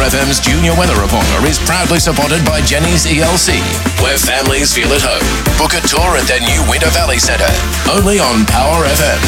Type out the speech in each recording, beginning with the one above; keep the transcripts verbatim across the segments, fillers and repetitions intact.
F M's Junior Weather Reporter is proudly supported by Jenny's E L C, where families feel at home. Book a tour at their new Winter Valley Centre, only on Power F M.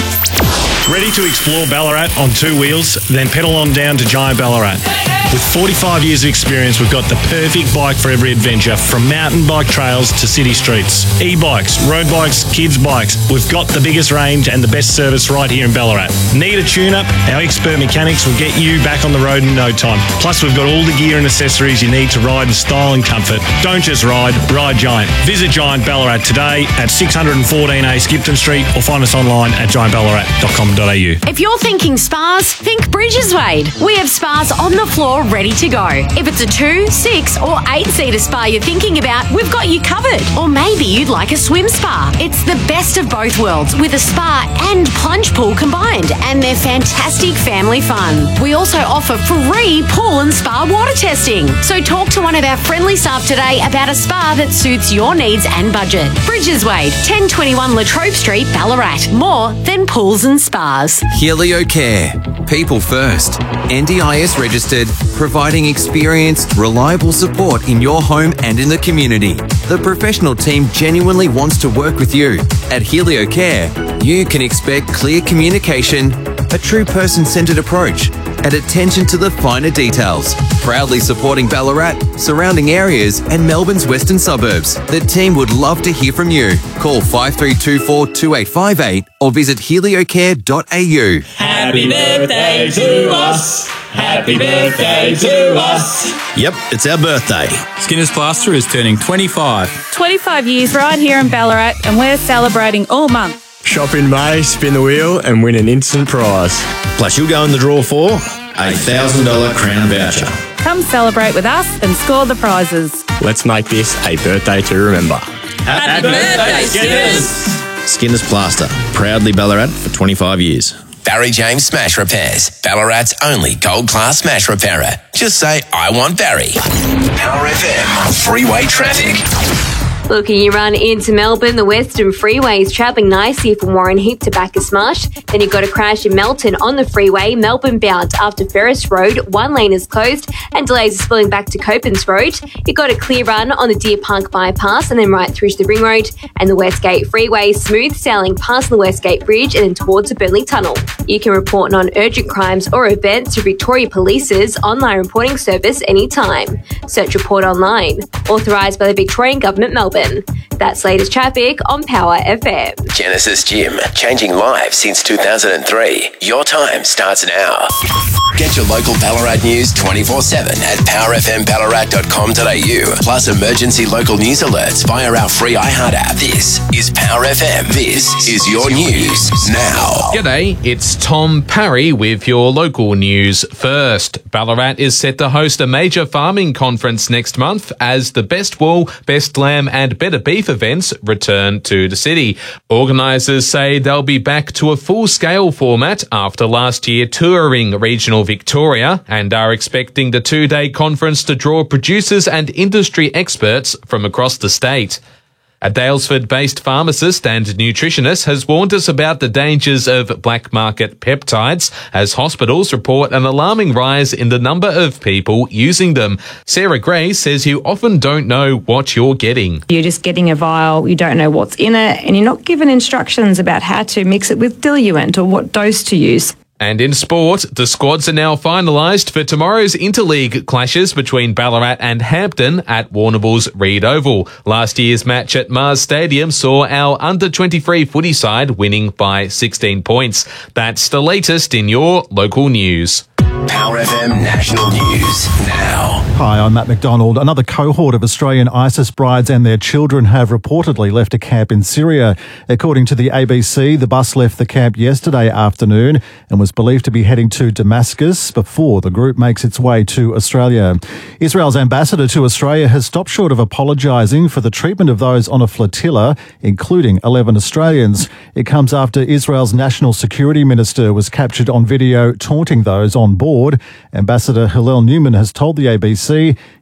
Ready to explore Ballarat on two wheels? Then pedal on down to Giant Ballarat. With forty-five years of experience, we've got the perfect bike for every adventure, from mountain bike trails to city streets. E-bikes, road bikes, kids' bikes. We've got the biggest range and the best service right here in Ballarat. Need a tune-up? Our expert mechanics will get you back on the road in no time. Plus, we've got all the gear and accessories you need to ride in style and comfort. Don't just ride, ride Giant. Visit Giant Ballarat today at six fourteen A Skipton Street or find us online at giant ballarat dot com dot a u. If you're thinking spas, think Bridges Wade. We have spas on the floor ready to go. If it's a two, six or eight seater spa you're thinking about, we've got you covered. Or maybe you'd like a swim spa. It's the best of both worlds with a spa and plunge pool combined, and they're fantastic family fun. We also offer free pool and spa water testing. So talk to one of our friendly staff today about a spa that suits your needs and budget. Bridges Wade, ten twenty-one Latrobe Street, Ballarat. More than pools and spas. Helio Care. People first. N D I S registered, providing experienced, reliable support in your home and in the community. The professional team genuinely wants to work with you. At Helio Care, you can expect clear communication, a true person-centred approach, and attention to the finer details. Proudly supporting Ballarat, surrounding areas, and Melbourne's western suburbs. The team would love to hear from you. Call five three two four, two eight five eight or visit helio care dot a u. Happy birthday to us. Happy birthday to us. Yep, it's our birthday. Skinner's Plaster is turning twenty-five. twenty-five years right here in Ballarat, and we're celebrating all month. Shop in May, spin the wheel and win an instant prize. Plus, you'll go in the draw for a one thousand dollars Crown voucher. Come celebrate with us and score the prizes. Let's make this a birthday to remember. Happy, Happy birthday, Skinners! Skinner's Plaster, proudly Ballarat for twenty-five years. Barry James Smash Repairs, Ballarat's only gold-class smash repairer. Just say, I want Barry. Power F M, freeway traffic. Looking, you run into Melbourne, the Western Freeway is travelling nicely from Warren Heap to Bacchus Marsh. Then you've got a crash in Melton on the freeway, Melbourne bound after Ferris Road. One lane is closed and delays are spilling back to Copans Road. You've got a clear run on the Deer Park bypass and then right through to the Ring Road. And the Westgate Freeway, smooth sailing past the Westgate Bridge and then towards the Burnley Tunnel. You can report on urgent crimes or events to Victoria Police's online reporting service anytime. Search Report Online. Authorised by the Victorian Government, Melbourne. That's latest traffic on Power F M. Genesis Gym, changing lives since two thousand three. Your time starts now. Get your local Ballarat news twenty-four seven at power f m ballarat dot com dot a u. Plus emergency local news alerts via our free iHeart app. This is Power F M. This is your news now. G'day, it's Tom Parry with your local news first. Ballarat is set to host a major farming conference next month as the Best Wool, Best Lamb and Better Beef events return to the city. Organisers say they'll be back to a full-scale format after last year touring regional Victoria and are expecting the two-day conference to draw producers and industry experts from across the state. A Daylesford-based pharmacist and nutritionist has warned us about the dangers of black market peptides as hospitals report an alarming rise in the number of people using them. Sarah Gray says you often don't know what you're getting. You're just getting a vial, you don't know what's in it, and you're not given instructions about how to mix it with diluent or what dose to use. And in sport, the squads are now finalised for tomorrow's interleague clashes between Ballarat and Hampton at Warrnambool's Reed Oval. Last year's match at Mars Stadium saw our under twenty-three footy side winning by sixteen points. That's the latest in your local news. Power F M National News now. Hi, I'm Matt McDonald. Another cohort of Australian ISIS brides and their children have reportedly left a camp in Syria. According to the A B C, the bus left the camp yesterday afternoon and was believed to be heading to Damascus before the group makes its way to Australia. Israel's ambassador to Australia has stopped short of apologising for the treatment of those on a flotilla, including eleven Australians. It comes after Israel's national security minister was captured on video taunting those on board. Ambassador Hillel Newman has told the A B C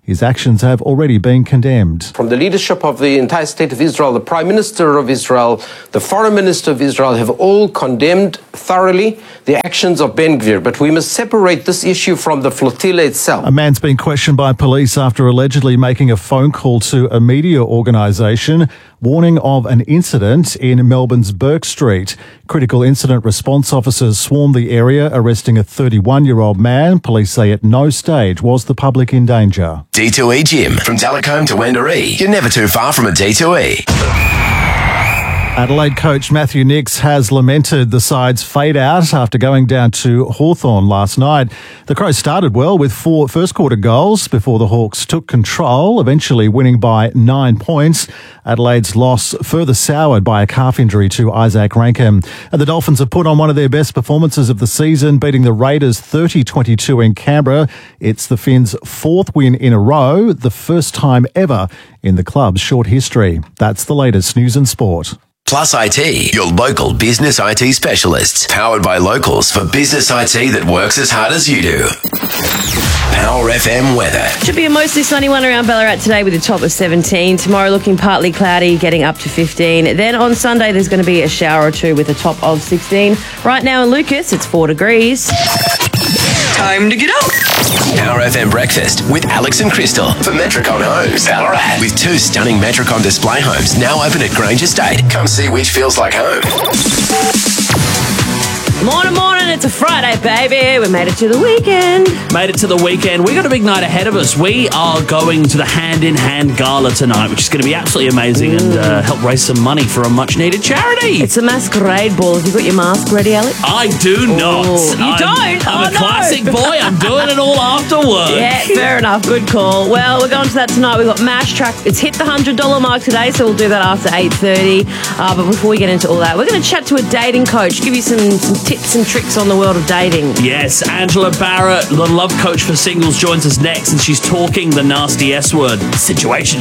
His actions have already been condemned. From the leadership of the entire state of Israel, the Prime Minister of Israel, the Foreign Minister of Israel have all condemned thoroughly the actions of Ben Gvir. But we must separate this issue from the flotilla itself. A man's been questioned by police after allegedly making a phone call to a media organisation warning of an incident in Melbourne's Burke Street. Critical incident response officers swarmed the area, arresting a thirty-one-year-old man. Police say at no stage was the public in danger. D two E Gym. From Talcombe to Wendouree. You're never too far from a D two E. Adelaide coach Matthew Nicks has lamented the side's fade out after going down to Hawthorn last night. The Crows started well with four first quarter goals before the Hawks took control, eventually winning by nine points. Adelaide's loss further soured by a calf injury to Isaac Rankin. And the Dolphins have put on one of their best performances of the season, beating the Raiders thirty twenty-two in Canberra. It's the Finns' fourth win in a row, the first time ever in the club's short history. That's the latest news and sport. Plus I T, your local business I T specialists. Powered by locals for business I T that works as hard as you do. Power F M weather. Should be a mostly sunny one around Ballarat today with a top of seventeen. Tomorrow looking partly cloudy, getting up to fifteen. Then on Sunday there's going to be a shower or two with a top of sixteen. Right now in Lucas it's four degrees. Time to get up. Power F M breakfast with Alex and Crystal for Metricon Homes, Ballarat. With two stunning Metricon display homes now open at Grange Estate. Come see which feels like home. Morning, morning, it's a Friday, baby. We made it to the weekend. Made it to the weekend. We got a big night ahead of us. We are going to the Hand in Hand Gala tonight, which is going to be absolutely amazing mm. and uh, help raise some money for a much-needed charity. It's a masquerade ball. Have you got your mask ready, Alex? I do not. Oh, you I'm, don't? I'm oh, a no. classic boy. I'm doing it all after work. Yeah, fair enough. Good call. Well, we're going to that tonight. We've got Mash Track. It's hit the one hundred dollars mark today, so we'll do that after eight thirty. Uh, but before we get into all that, we're going to chat to a dating coach, give you some, some tips and tricks on the world of dating. Yes, Angela Barrett, the love coach for singles, joins us next, and she's talking the nasty S word, situationship.